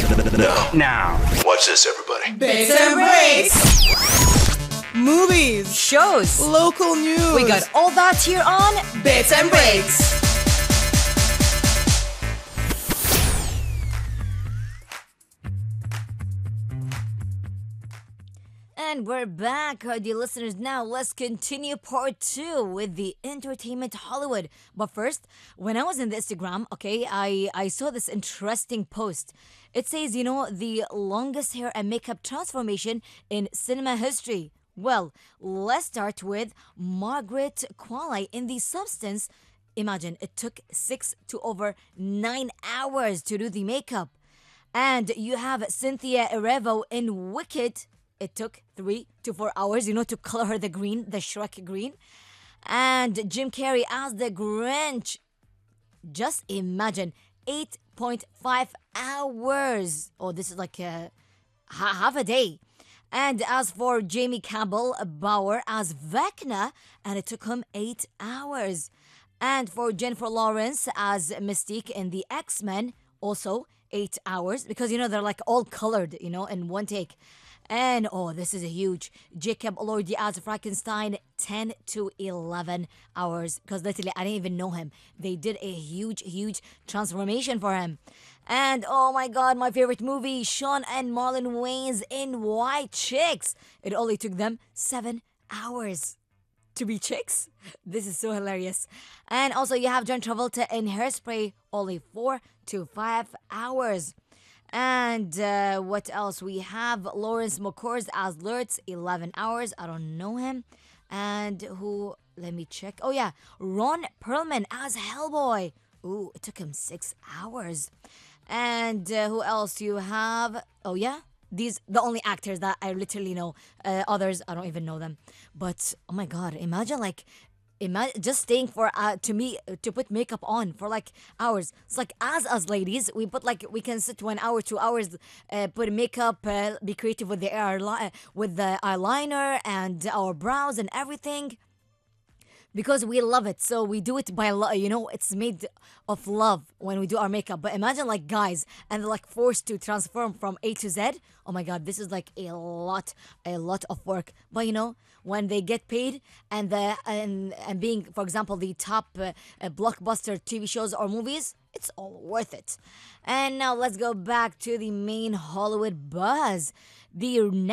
Now. Watch this, everybody. Bits and breaks. Movies. Shows. Local news. We got all that here on Bits and breaks. And we're back, dear listeners. Now let's continue part 2 with the Entertainment Hollywood. But first, when I was in the Instagram, okay, I saw this interesting post. It says, the longest hair and makeup transformation in cinema history. Well, let's start with Margaret Qualley. In The Substance, imagine, it took 6 to over 9 hours to do the makeup. And you have Cynthia Erivo in Wicked. It took 3 to 4 hours, to color her the green, the Shrek green. And Jim Carrey as the Grinch. Just imagine, 8.5 hours. Oh, this is like half a day. And as for Jamie Campbell Bower as Vecna, and it took him 8 hours. And for Jennifer Lawrence as Mystique in the X-Men, also 8 hours. Because, they're like all colored, in one take. And, this is a huge. Jacob Elordi as Frankenstein, 10 to 11 hours. Because literally, I didn't even know him. They did a huge, huge transformation for him. And, oh my God, my favorite movie, Sean and Marlon Wayans in White Chicks. It only took them 7 hours to be chicks. This is so hilarious. And also, you have John Travolta in Hairspray, only 4 to 5 hours. And what else? We have Lawrence McCours as Lurtz, 11 hours. I don't know him. And who? Let me check. Oh, yeah. Ron Perlman as Hellboy. Ooh, it took him 6 hours. And who else do you have? Oh, yeah. These the only actors that I literally know. Others, I don't even know them. But, oh my God, imagine just staying for to put makeup on for like hours. It's like as ladies, we can sit 1 hour, 2 hours, put makeup, be creative with the eyeliner and our brows and everything. Because we love it, so we do it by love. It's made of love when we do our makeup. But imagine like guys, and they're like forced to transform from A to Z. Oh my God, this is like a lot of work. But when they get paid and being, for example, the top blockbuster TV shows or movies, it's all worth it. And now let's go back to the main Hollywood buzz. The